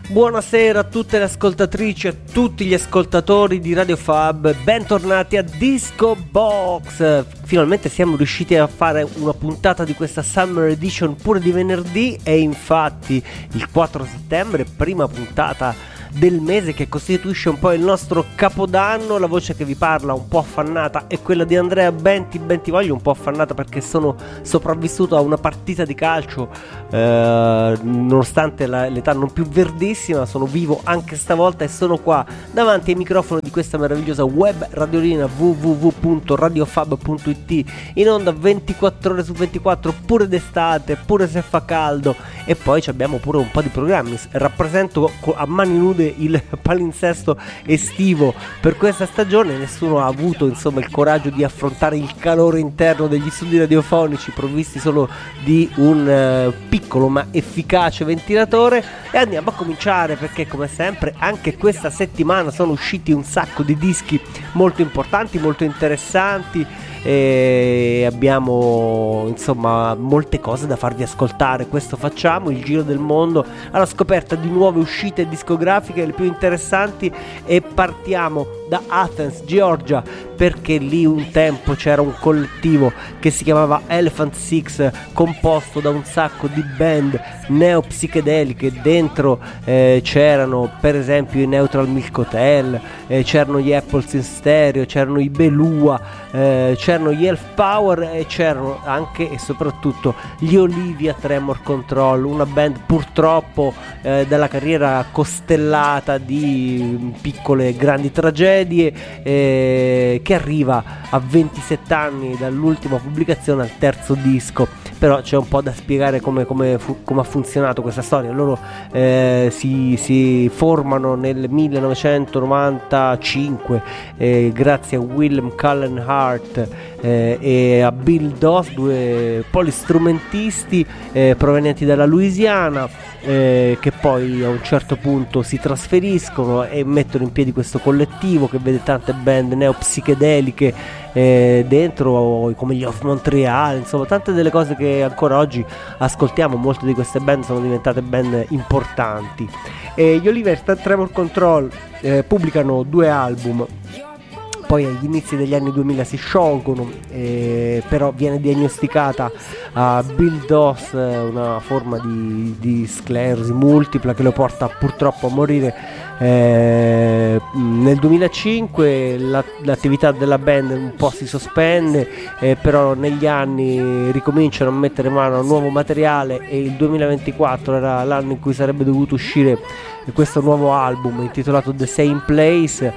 Buonasera a tutte le ascoltatrici e a tutti gli ascoltatori di Radio Fab, bentornati a Disco Box. Finalmente siamo riusciti a fare una puntata di questa Summer Edition pure di venerdì, e infatti il 4 settembre, prima puntata del mese che costituisce un po' il nostro capodanno. La voce che vi parla un po' affannata è quella di Andrea Bentivoglio, un po' affannata perché sono sopravvissuto a una partita di calcio, nonostante l'età non più verdissima. Sono vivo anche stavolta e sono qua davanti ai microfoni di questa meravigliosa web radiolina www.radiofab.it, in onda 24 ore su 24, pure d'estate, pure se fa caldo. E poi abbiamo pure un po' di programmi. Rappresento a mani nude il palinsesto estivo per questa stagione. Nessuno ha avuto insomma il coraggio di affrontare il calore interno degli studi radiofonici, provvisti solo di un piccolo ma efficace ventilatore. E andiamo a cominciare, perché come sempre anche questa settimana sono usciti un sacco di dischi molto importanti, molto interessanti, e abbiamo insomma molte cose da farvi ascoltare. Questo facciamo, il giro del mondo alla scoperta di nuove uscite discografiche, le più interessanti, e partiamo da Athens, Georgia, perché lì un tempo c'era un collettivo che si chiamava Elephant Six, composto da un sacco di band neopsichedeliche. Dentro c'erano per esempio i Neutral Milk Hotel, c'erano gli Apples in Stereo, c'erano i Belua, c'erano gli Elf Power, e c'erano anche e soprattutto gli Olivia Tremor Control, una band purtroppo dalla carriera costellata di piccole e grandi tragedie, che arriva a 27 anni dall'ultima pubblicazione al terzo disco. Però c'è un po' da spiegare come ha funzionato questa storia. Loro si formano nel 1995 grazie a Willem Cullen Hart e a Bill Doss, due polistrumentisti provenienti dalla Louisiana, che poi a un certo punto si trasferiscono e mettono in piedi questo collettivo che vede tante band neopsichedeliche dentro, come gli Off Montreal, insomma tante delle cose che ancora oggi ascoltiamo. Molte di queste band sono diventate band importanti. Gli Oliver Tremor Control pubblicano 2 album, poi agli inizi degli anni 2000 si sciolgono, però viene diagnosticata a Bill Doss una forma di sclerosi multipla che lo porta purtroppo a morire. Nel 2005 l'attività della band un po' si sospende, però negli anni ricominciano a mettere mano a nuovo materiale, e il 2024 era l'anno in cui sarebbe dovuto uscire questo nuovo album intitolato The Same Place.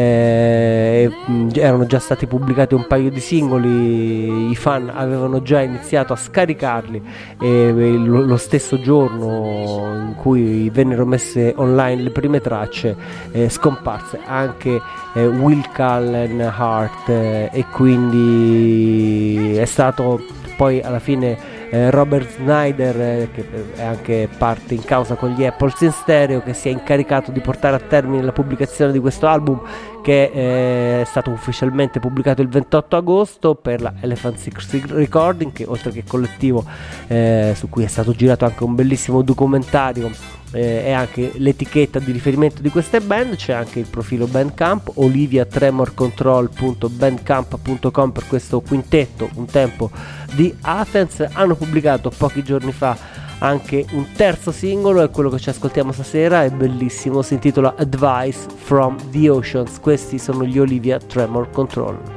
Erano già stati pubblicati un paio di singoli, i fan avevano già iniziato a scaricarli, e lo stesso giorno in cui vennero messe online le prime tracce scomparse anche Will Cullen Hart, e quindi è stato poi alla fine Robert Snyder, che è anche parte in causa con gli Apples in Stereo, che si è incaricato di portare a termine la pubblicazione di questo album, che è stato ufficialmente pubblicato il 28 agosto per la Elephant Six Recording, che oltre che collettivo su cui è stato girato anche un bellissimo documentario, è anche l'etichetta di riferimento di queste band. C'è anche il profilo Bandcamp, oliviatremorcontrol.bandcamp.com, per questo quintetto un tempo di Athens. Hanno pubblicato pochi giorni fa anche un terzo singolo, è quello che ci ascoltiamo stasera, è bellissimo, si intitola Advice from the Oceans. Questi sono gli Olivia Tremor Control.